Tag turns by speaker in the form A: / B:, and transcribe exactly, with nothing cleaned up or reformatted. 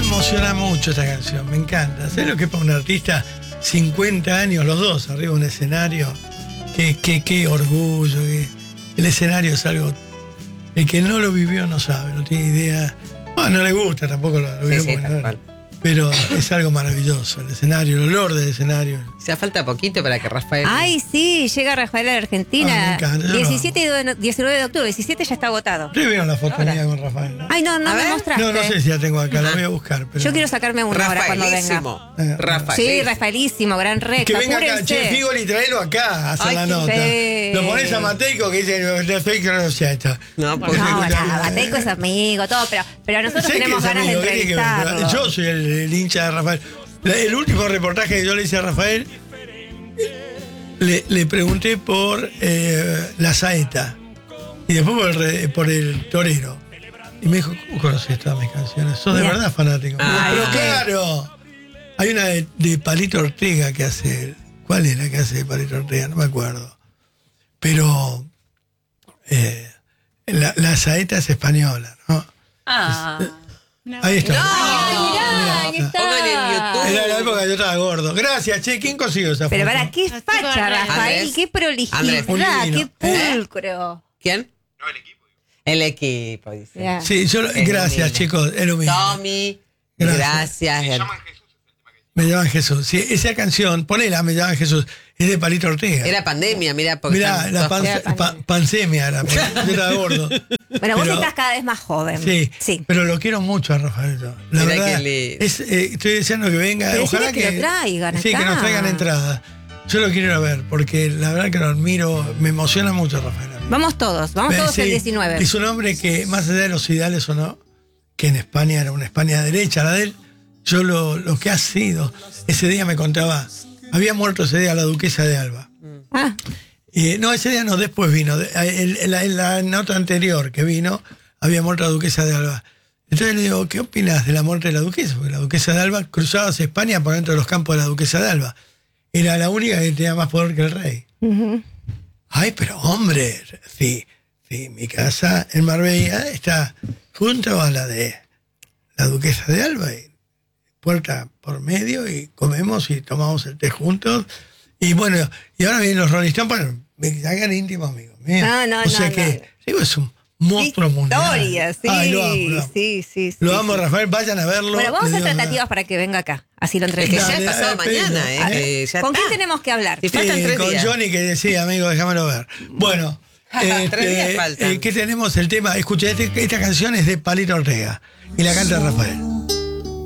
A: emociona mucho esta canción, me encanta. ¿Sabes lo que es para un artista? cincuenta años, los dos, arriba de un escenario. Qué, qué, qué orgullo. Qué... El escenario es algo... El que no lo vivió no sabe, no tiene idea. Bueno, no le gusta tampoco lo, lo
B: Sí,
A: vivió.
B: sí, tal cual.
A: Pero es algo maravilloso, el escenario, el olor del escenario.
B: O sea, falta poquito para que Rafael...
C: Ay, sí, llega Rafael a la Argentina.
A: Ah, me encanta, yo
C: diecisiete y diecinueve de octubre, diecisiete ya está agotado.
A: Ustedes vieron la foto mía con Rafael, ¿no?
C: Ay, no, no
B: A
C: me
B: ver.
C: mostraste.
A: No, no sé si la tengo acá, la voy a buscar. Pero...
C: Yo quiero sacarme una ahora cuando venga.
B: Rafaelísimo.
A: Eh,
B: Rafael.
C: Sí, Rafaelísimo, gran rex.
A: Que venga acá,
C: apúrense.
A: che, Figoli, traelo acá a hacer
B: Ay,
A: la
B: qué
A: nota.
C: fe-
A: Lo pones a Mateico que dice, no sé, que no sea esto.
B: No, porque...
C: No,
A: Porque-
C: nada, Bateco es amigo, todo, pero, pero nosotros
A: Sé que
C: tenemos
A: es
C: ganas de
A: amigo, ¿qué tiene que ver?
C: entrevistarlo.
A: Yo soy el, el hincha de Rafael. La- El último reportaje que yo le hice a Rafael, le, le pregunté por eh, la saeta y después por el, re- por el torero. Y me dijo, ¿cómo conoces todas mis canciones? Sos de
C: Mira.
A: verdad fanático.
B: Ah.
A: Pero claro, hay una de, de Palito Ortega que hace. ¿Cuál es la que hace de Palito Ortega? No me acuerdo. Pero eh, la, la saeta es española, ¿no?
D: Ah.
A: Ahí está.
C: Ay, mirá, ahí está.
B: Póngale en YouTube.
A: Era la época que yo estaba gordo. Gracias, che. ¿Quién consiguió esa
C: Pero
A: foto?
C: para qué
D: Los
C: facha,
D: chicos de
C: Rafael,
B: Andrés.
C: qué prolijidad,
B: Andrés.
A: Un
C: qué
A: divino.
C: pulcro.
B: ¿Quién? No, el equipo. El equipo, dice.
C: Ya.
A: Sí, yo lo-
B: Es
A: gracias,
B: humilde.
A: chicos. Es lo mismo.
B: Tommy,
A: Gracias.
B: gracias.
A: Me llaman Jesús. Sí, esa canción, ponela, Me llaman Jesús. Es de Palito Ortega.
B: Era pandemia, mira. porque
A: Mirá,
B: están
A: la
B: todos-
A: pan-
C: Era
A: pa- pancemia era. porque Yo era gordo.
C: Bueno, vos
A: Pero-
C: estás cada vez más joven.
A: Sí,
C: Sí.
A: pero lo quiero mucho a Rafaelito. La
B: Mirá
A: verdad,
B: que le-
A: es, eh, estoy deseando que venga.
C: Pero
A: Ojalá
C: decile que lo traigan
A: Sí,
C: acá.
A: que nos traigan entradas. Yo lo quiero ir a ver, porque la verdad que lo admiro, me emociona mucho Rafael.
C: Vamos todos, vamos
A: Ve,
C: todos
A: sí,
C: el diecinueve.
A: Es un hombre que, más allá de los ideales o no, que en España era una España derecha, la de él, yo lo, lo que ha sido, ese día me contaba, había muerto ese día la duquesa de Alba.
C: Ah,
A: Y, no, ese día no, después vino. De- En, en la, en la nota anterior que vino, había muerto la duquesa de Alba. Entonces le digo, ¿qué opinas de la muerte de la duquesa? Porque la duquesa de Alba cruzaba hacia España por dentro de los campos de la duquesa de Alba. Era la única que tenía más poder que el rey.
C: ujú.
A: Ay, pero hombre, sí, sí, mi casa en Marbella está junto a la de la duquesa de Alba. Y puerta por medio y comemos y tomamos el té juntos. Y bueno, y ahora vienen los Rolling Stones, bueno, me hagan íntimos amigos míos.
C: No, no,
A: o sea
C: no,
A: que,
C: no.
A: digo, es un monstruo mundial.
C: Historia, sí,
A: Ay, lo amo, lo amo.
C: sí, sí, sí.
A: Lo amo,
C: sí.
A: Rafael, vayan a verlo.
C: Bueno, vamos a
A: Le
C: hacer
A: digo,
C: tratativas para que venga acá. Así lo
B: Es que
C: entrevistamos.
B: ya
A: Dale,
B: es pasado
A: dale,
B: mañana,
A: pedilo,
B: ¿eh?
A: ¿eh?
B: Que ya
C: ¿Con
B: está.
C: quién tenemos que hablar?
B: Sí. Faltan
A: Sí,
B: tres
A: con
B: días.
A: Johnny que decía, amigo, déjamelo ver. Bueno, este,
B: Tres días faltan.
A: eh, ¿qué tenemos? El tema, escucha, este- esta canción es de Palito Ortega y la canta Rafael.